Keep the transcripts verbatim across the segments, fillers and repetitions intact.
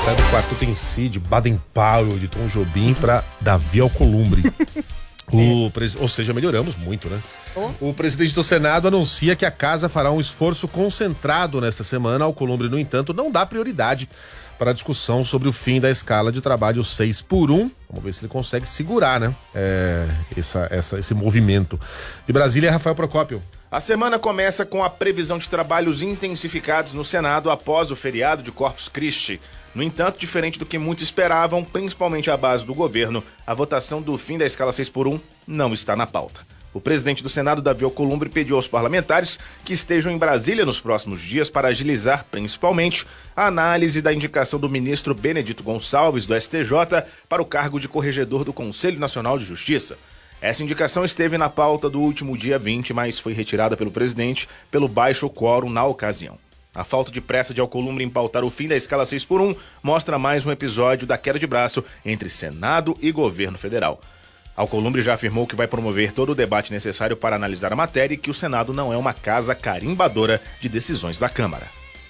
sai do quarteto em si, de Baden-Powell, de Tom Jobim, pra Davi Alcolumbre. O pres... Ou seja, melhoramos muito, né? Oh. O presidente do Senado anuncia que a casa fará um esforço concentrado nesta semana. Alcolumbre, no entanto, não dá prioridade para a discussão sobre o fim da escala de trabalho seis por um. Vamos ver se ele consegue segurar, né? É, essa, essa, esse movimento. De Brasília, Rafael Procópio. A semana começa com a previsão de trabalhos intensificados no Senado após o feriado de Corpus Christi. No entanto, diferente do que muitos esperavam, principalmente a base do governo, a votação do fim da escala seis por um não está na pauta. O presidente do Senado, Davi Alcolumbre, pediu aos parlamentares que estejam em Brasília nos próximos dias para agilizar, principalmente, a análise da indicação do ministro Benedito Gonçalves, do S T J, para o cargo de corregedor do Conselho Nacional de Justiça. Essa indicação esteve na pauta do último dia vinte, mas foi retirada pelo presidente pelo baixo quórum na ocasião. A falta de pressa de Alcolumbre em pautar o fim da escala seis por um mostra mais um episódio da queda de braço entre Senado e governo federal. Alcolumbre já afirmou que vai promover todo o debate necessário para analisar a matéria e que o Senado não é uma casa carimbadora de decisões da Câmara.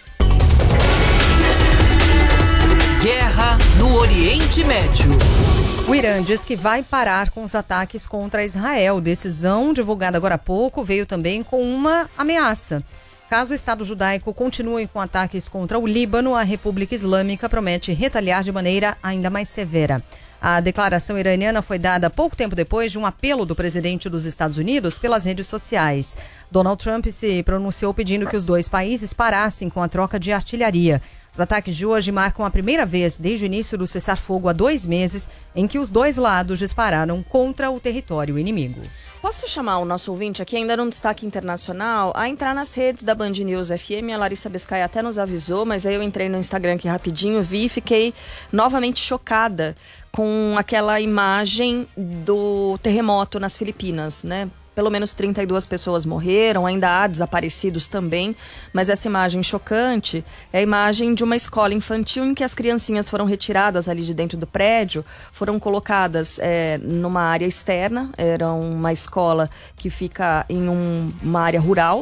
Guerra no Oriente Médio. O Irã diz que vai parar com os ataques contra Israel. Decisão divulgada agora há pouco veio também com uma ameaça. Caso o Estado judaico continue com ataques contra o Líbano, a República Islâmica promete retaliar de maneira ainda mais severa. A declaração iraniana foi dada pouco tempo depois de um apelo do presidente dos Estados Unidos pelas redes sociais. Donald Trump se pronunciou pedindo que os dois países parassem com a troca de artilharia. Os ataques de hoje marcam a primeira vez desde o início do cessar-fogo há dois meses em que os dois lados dispararam contra o território inimigo. Posso chamar o nosso ouvinte aqui, ainda num destaque internacional, a entrar nas redes da Band News F M. A Larissa Biscay até nos avisou, mas aí eu entrei no Instagram aqui rapidinho, vi e fiquei novamente chocada com aquela imagem do terremoto nas Filipinas, né? Pelo menos trinta e duas pessoas morreram, ainda há desaparecidos também, mas essa imagem chocante é a imagem de uma escola infantil em que as criancinhas foram retiradas ali de dentro do prédio, foram colocadas é, numa área externa, era uma escola que fica em um, uma área rural,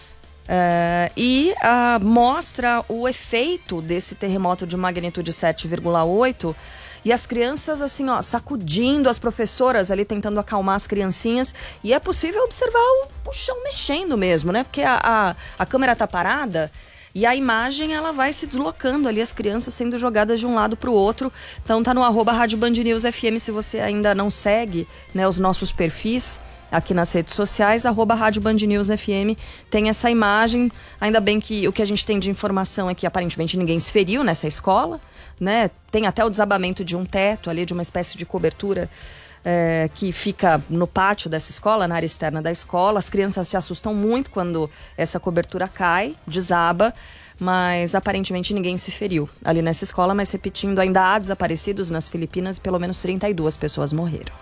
é, e a, mostra o efeito desse terremoto de magnitude sete vírgula oito. E as crianças, assim, ó, sacudindo, as professoras ali tentando acalmar as criancinhas. E é possível observar o, o chão mexendo mesmo, né? Porque a, a, a câmera tá parada e a imagem, ela vai se deslocando ali, as crianças sendo jogadas de um lado pro outro. Então tá no arroba Rádio Band News F M, se você ainda não segue, né, os nossos perfis aqui nas redes sociais, arroba Rádio Band News F M, tem essa imagem. Ainda bem que o que a gente tem de informação é que aparentemente ninguém se feriu nessa escola, né? Tem até o desabamento de um teto ali, de uma espécie de cobertura é, que fica no pátio dessa escola, na área externa da escola. As crianças se assustam muito quando essa cobertura cai, desaba, mas aparentemente ninguém se feriu ali nessa escola. Mas repetindo, ainda há desaparecidos nas Filipinas, pelo menos trinta e duas pessoas morreram.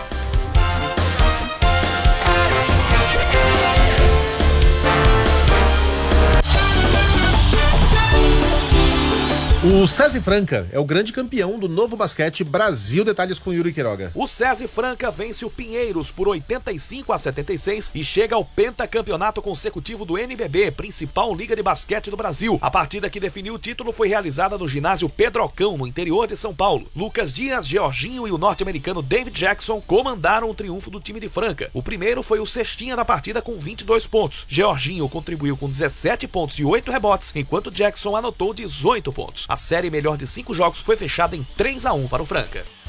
O SESI Franca é o grande campeão do Novo Basquete Brasil. Detalhes com Yuri Quiroga. O SESI Franca vence o Pinheiros por oitenta e cinco a setenta e seis e chega ao pentacampeonato consecutivo do N B B, principal liga de basquete do Brasil. A partida que definiu o título foi realizada no ginásio Pedrocão, no interior de São Paulo. Lucas Dias, Georginho e o norte-americano David Jackson comandaram o triunfo do time de Franca. O primeiro foi o cestinha da partida com vinte e dois pontos. Georginho contribuiu com dezessete pontos e oito rebotes, enquanto Jackson anotou dezoito pontos. A série melhor de cinco jogos foi fechada em três a um para o Franca.